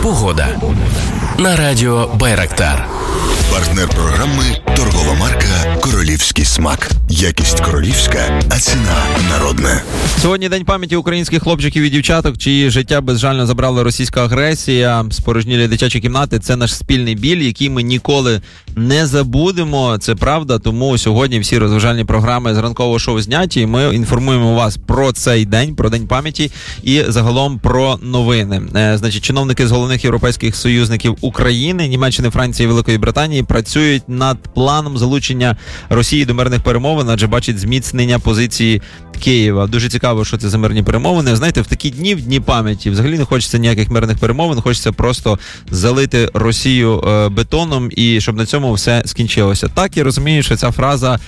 Погода. На радіо Байрактар. Партнер програми торгова марка «Королівський смак». Якість королівська, а ціна народна. Сьогодні день пам'яті українських хлопчиків і дівчаток, чиї життя безжально забрала російська агресія. Спорожнілі дитячі кімнати – це наш спільний біль, який ми ніколи не забудемо. Це правда, тому сьогодні всі розважальні програми з ранкового шоу зняті. І ми інформуємо вас про цей день, про День пам'яті і загалом про новини. Значить, чиновники з головних європейських союзників України, Німеччини, Франції і Великої Британії працюють над планом залучення Росії до мирних перемовин, адже бачать зміцнення позиції Києва. Дуже цікаво, що це за мирні перемовини. Знаєте, в такі дні, в Дні пам'яті, взагалі не хочеться ніяких мирних перемовин, хочеться просто залити Росію бетоном і щоб на цьому все скінчилося. Так, я розумію, що ця фраза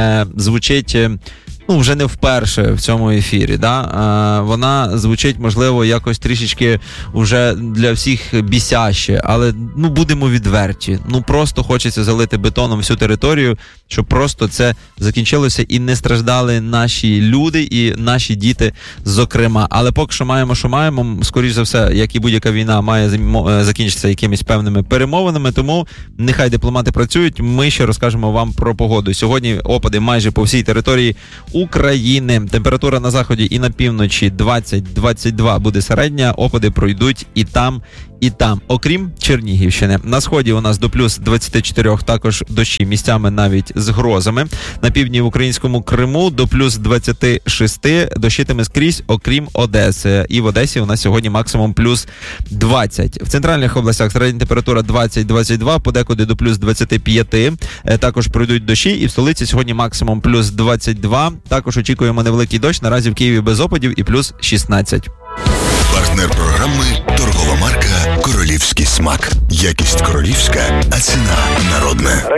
звучить вже не вперше в цьому ефірі, да? Вона звучить, можливо, якось трішечки вже для всіх бісяще, але, будемо відверті. Просто хочеться залити бетоном всю територію, щоб просто це закінчилося і не страждали наші люди і наші діти, зокрема. Але поки що маємо, що маємо, скоріш за все, як і будь-яка війна, має закінчитися якимись певними перемовинами, тому нехай дипломати працюють, ми ще розкажемо вам про погоду. Сьогодні опади майже по всій території України. Температура на заході і на півночі 20-22 буде середня, опади пройдуть і там, і там, окрім Чернігівщини. На сході у нас до плюс 24 також дощі, місцями навіть з грозами. На півдні в українському Криму до плюс 26 дощитиме скрізь, окрім Одеси. І в Одесі у нас сьогодні максимум плюс 20. В центральних областях середня температура 20-22, подекуди до плюс 25. Також пройдуть дощі, і в столиці сьогодні максимум плюс 22. Також очікуємо невеликий дощ, наразі в Києві без опадів і плюс 16. Партнер програми торгова марка «Королівський смак». Якість королівська, а ціна народна.